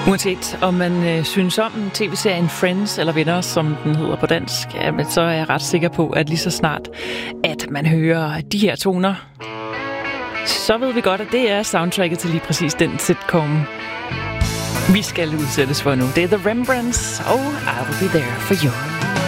Uanset om man synes om tv-serien Friends eller Venner, som den hedder på dansk, så er jeg ret sikker på, at lige så snart, at man hører de her toner, så ved vi godt, at det er soundtracket til lige præcis den sitcom, vi skal udsættes for nu. Det er The Rembrandts, og I Will Be There For You.